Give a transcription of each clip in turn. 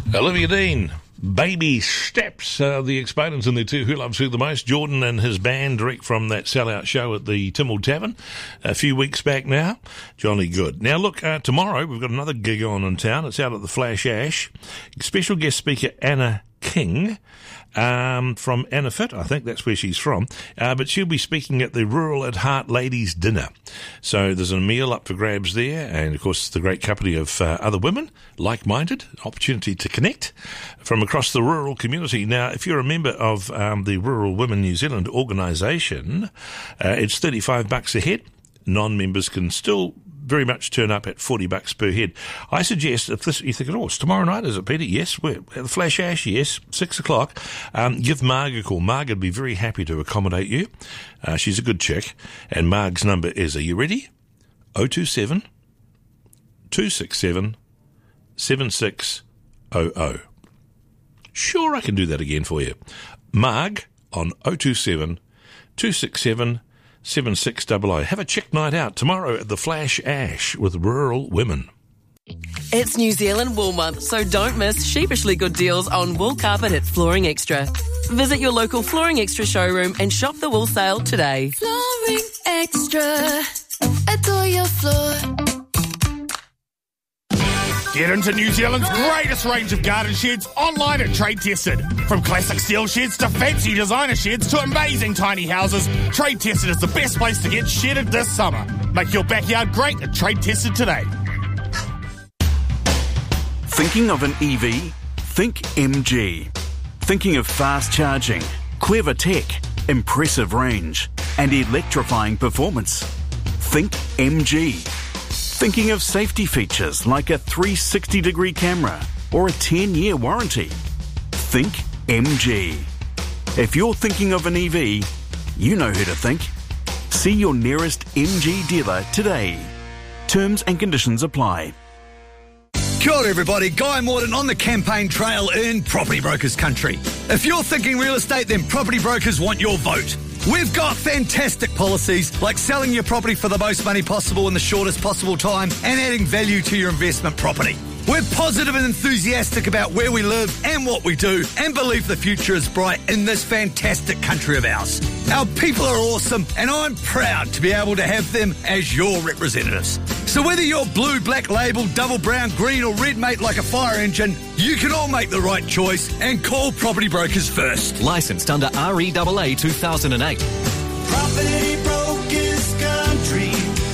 Olivia Dean, Baby Steps, the exponents in their two Who Loves Who the Most. Jordan and his band, direct from that sellout show at the Timmel Tavern a few weeks back now. Jolly good. Now look, tomorrow we've got another gig on in town. It's out at the Flash Ash. Special guest speaker Anna King, from Annafit, I think that's where she's from, but she'll be speaking at the Rural at Heart Ladies Dinner. So there's a meal up for grabs there, and of course the great company of other women, like-minded, opportunity to connect from across the rural community. Now, if you're a member of the Rural Women New Zealand organisation, it's $35 a head. Non-members can still very much turn up at $40 per head. I suggest, if this, you think, oh, it's tomorrow night, is it, Peter? Yes. We're at the Flash Ash, yes, 6 o'clock. Give Marg a call. Marg would be very happy to accommodate you. She's a good chick. And Marg's number is, are you ready? 027 267 7600. Sure, I can do that again for you. Marg on 027 267 7600. Have a chick night out tomorrow at the Flash Ash with Rural Women. It's New Zealand Wool Month, so don't miss sheepishly good deals on wool carpet at Flooring Extra. Visit your local Flooring Extra showroom and shop the wool sale today. Flooring Extra, adore your floor. Get into New Zealand's greatest range of garden sheds online at Trade Tested. From classic steel sheds to fancy designer sheds to amazing tiny houses, Trade Tested is the best place to get shedded this summer. Make your backyard great at Trade Tested today. Thinking of an EV? Think MG. Thinking of fast charging, clever tech, impressive range, and electrifying performance? Think MG. Thinking of safety features like a 360-degree camera or a 10-year warranty? Think MG. If you're thinking of an EV, you know who to think. See your nearest MG dealer today. Terms and conditions apply. Kia ora everybody, Guy Morton on the campaign trail in Property Brokers Country. If you're thinking real estate, then Property Brokers want your vote. We've got fantastic policies like selling your property for the most money possible in the shortest possible time and adding value to your investment property. We're positive and enthusiastic about where we live and what we do and believe the future is bright in this fantastic country of ours. Our people are awesome and I'm proud to be able to have them as your representatives. So whether you're blue, black label, double brown, green or red mate like a fire engine, you can all make the right choice and call Property Brokers first. Licensed under REAA 2008. Property Brokers Country.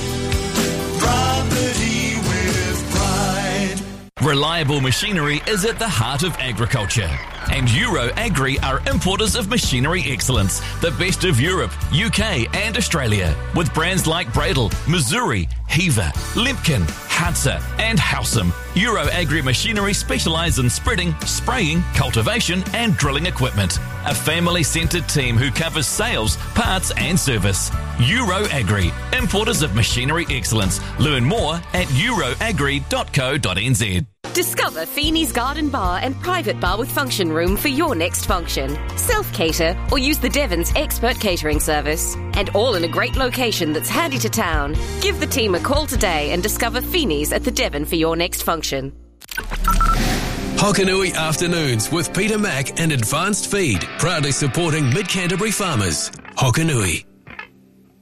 Property with pride. Reliable machinery is at the heart of agriculture. And Euro Agri are importers of machinery excellence, the best of Europe, UK and Australia, with brands like Bradle, Missouri, Heaver, Limpkin, Hansa and Howsam. Euro Agri Machinery specialise in spreading, spraying, cultivation and drilling equipment. A family-centred team who covers sales, parts and service. Euro Agri, importers of machinery excellence. Learn more at euroagri.co.nz. Discover Feeney's Garden Bar and Private Bar with Function Room for your next function. Self-cater or use the Devon's expert catering service. And all in a great location that's handy to town. Give the team a call today and discover Feeney's at the Devon for your next function. Hokanui Afternoons with Peter Mack and Advanced Feed, proudly supporting Mid-Canterbury farmers. Hokanui.